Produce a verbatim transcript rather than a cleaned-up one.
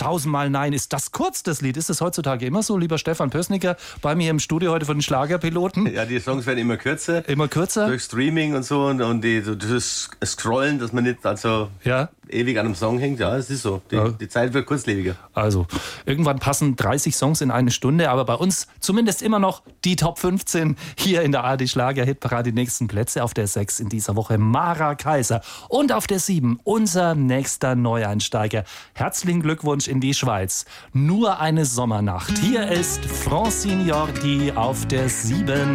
Tausendmal Nein ist das kurz, das Lied. Ist es heutzutage immer so, lieber Stefan Pößnicker, bei mir im Studio heute von den Schlagerpiloten? Ja, die Songs werden immer kürzer. Immer kürzer? Durch Streaming und so und, und die, so das Scrollen, dass man nicht also ja. ewig an einem Song hängt. Ja, es ist so. Die, ja. die Zeit wird kurzlebiger. Also, irgendwann passen dreißig Songs in eine Stunde, aber bei uns zumindest immer noch die Top fünfzehn hier in der A R D Schlager-Hitparade. Die nächsten Plätze auf der sechs in dieser Woche Mara Kaiser und auf der sieben unser nächster Neueinsteiger. Herzlichen Glückwunsch in die Schweiz. Nur eine Sommernacht. Hier ist Francine Jordi auf der sieben.